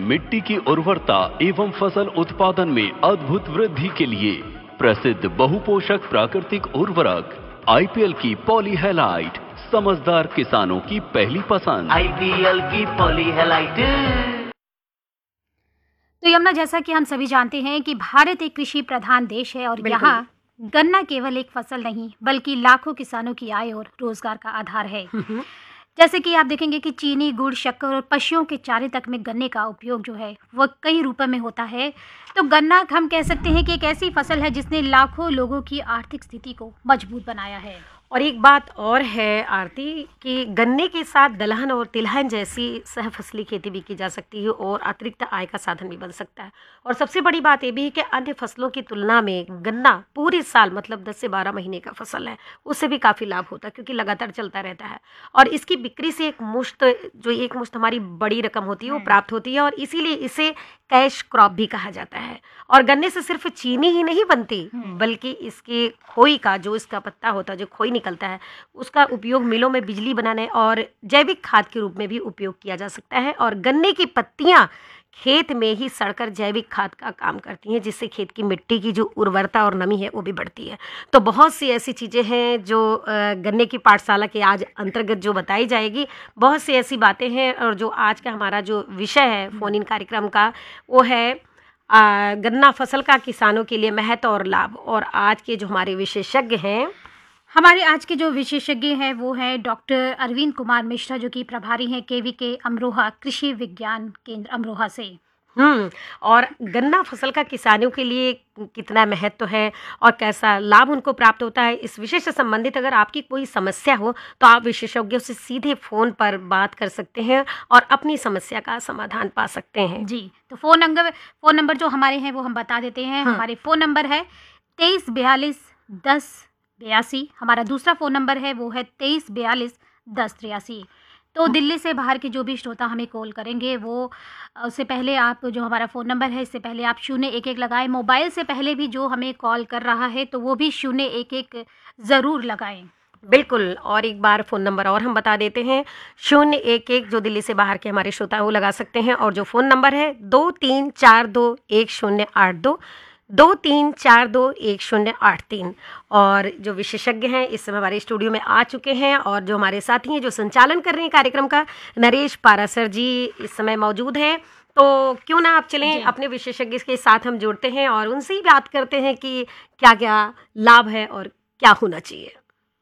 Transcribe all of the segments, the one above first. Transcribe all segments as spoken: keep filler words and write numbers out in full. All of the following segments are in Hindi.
मिट्टी की उर्वरता एवं फसल उत्पादन में अद्भुत वृद्धि के लिए प्रसिद्ध बहुपोषक प्राकृतिक उर्वरक आईपीएल की पॉली हैलाइट समझदार किसानों की पहली पसंद। आईपीएल की पॉली हैलाइट। तो यमुना, जैसा कि हम सभी जानते हैं कि भारत एक कृषि प्रधान देश है और यहाँ गन्ना केवल एक फसल नहीं बल्कि लाखों किसानों की आय और रोजगार का आधार है। जैसे कि आप देखेंगे कि चीनी, गुड़, शक्कर और पशुओं के चारे तक में गन्ने का उपयोग जो है वह कई रूपों में होता है। तो गन्ना हम कह सकते हैं कि एक ऐसी फसल है जिसने लाखों लोगों की आर्थिक स्थिति को मजबूत बनाया है। और एक बात और है आरती कि गन्ने के साथ दलहन और तिलहन जैसी सहफसली खेती भी की जा सकती है और अतिरिक्त आय का साधन भी बन सकता है। और सबसे बड़ी बात ये भी है कि अन्य फसलों की तुलना में गन्ना पूरे साल मतलब दस से बारह महीने का फसल है, उससे भी काफ़ी लाभ होता है क्योंकि लगातार चलता रहता है और इसकी बिक्री से एक मुश्त जो एक मुश्त हमारी बड़ी रकम होती है वो प्राप्त होती है और इसीलिए इसे कैश क्रॉप भी कहा जाता है। और गन्ने से सिर्फ चीनी ही नहीं बनती बल्कि इसके खोई का जो इसका पत्ता होता है, जो खोई निकलता है, उसका उपयोग मिलों में बिजली बनाने और जैविक खाद के रूप में भी उपयोग किया जा सकता है। और गन्ने की पत्तियां खेत में ही सड़कर जैविक खाद का काम करती हैं जिससे खेत की मिट्टी की जो उर्वरता और नमी है वो भी बढ़ती है। तो बहुत सी ऐसी चीज़ें हैं जो गन्ने की पाठशाला के आज अंतर्गत जो बताई जाएगी, बहुत सी ऐसी बातें हैं। और जो आज का हमारा जो विषय है फोन इन कार्यक्रम का वो है आ, गन्ना फसल का किसानों के लिए महत्व और लाभ। और आज के जो हमारे विशेषज्ञ हैं, हमारे आज के जो विशेषज्ञ हैं वो हैं डॉक्टर अरविंद कुमार मिश्रा, जो कि प्रभारी हैं केवीके अमरोहा कृषि विज्ञान केंद्र अमरोहा से। हम्म और गन्ना फसल का किसानों के लिए कितना महत्व है और कैसा लाभ उनको प्राप्त होता है, इस विषय से संबंधित अगर आपकी कोई समस्या हो तो आप विशेषज्ञों से सीधे फ़ोन पर बात कर सकते हैं और अपनी समस्या का समाधान पा सकते हैं। जी, तो फ़ोन नंबर फ़ोन नंबर जो हमारे हैं वो हम बता देते हैं। हाँ। हमारे फ़ोन नंबर है तेईस बयालीस दस बयासी। हमारा दूसरा फ़ोन नंबर है वो है तेईस बयालीस दस तिरासी। तो दिल्ली से बाहर के जो भी श्रोता हमें कॉल करेंगे वो उससे पहले आप जो हमारा फ़ोन नंबर है इससे पहले आप शून्य एक एक लगाएं। मोबाइल से पहले भी जो हमें कॉल कर रहा है तो वो भी शून्य एक एक ज़रूर लगाएं। बिल्कुल। और एक बार फ़ोन नंबर और हम बता देते हैं, शून्य एक एक जो दिल्ली से बाहर के हमारे श्रोता वो लगा सकते हैं। और जो फ़ोन नंबर है दो तीन चार दो एक शून्य आठ दो दो तीन चार दो एक शून्य आठ तीन। और जो विशेषज्ञ हैं इस समय हमारे स्टूडियो में आ चुके हैं और जो हमारे साथी हैं जो संचालन कर रहे हैं कार्यक्रम का, नरेश पारासर जी इस समय मौजूद हैं। तो क्यों ना आप चलें अपने विशेषज्ञ के साथ हम जुड़ते हैं और उनसे ही बात करते हैं कि क्या क्या लाभ है और क्या होना चाहिए।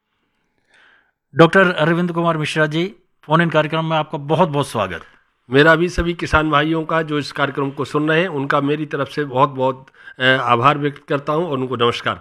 Doctor Arvind Kumar Mishra ji, phone in कार्यक्रम में आपका बहुत बहुत स्वागत। मेरा भी सभी किसान भाइयों का जो इस कार्यक्रम को सुन रहे हैं उनका मेरी तरफ से बहुत बहुत आभार व्यक्त करता हूं और उनको नमस्कार।